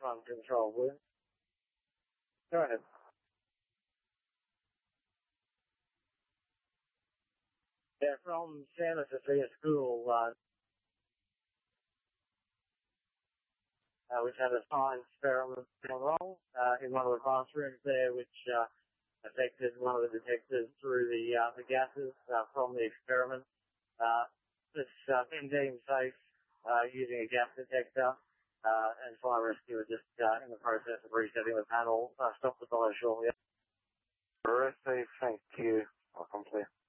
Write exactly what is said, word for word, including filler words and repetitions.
one control, please. Go ahead. Yeah, from Santa Sophia School, uh, uh, which had a science experiment going wrong uh, in one of the classrooms there, which uh, affected one of the detectors through the uh, the gases uh, from the experiment. Uh, it's uh, been deemed safe uh, using a gas detector, uh, and fire rescue are just uh, in the process of resetting the panel. Uh, stop the fire shortly. Received, thank you. Welcome, clear.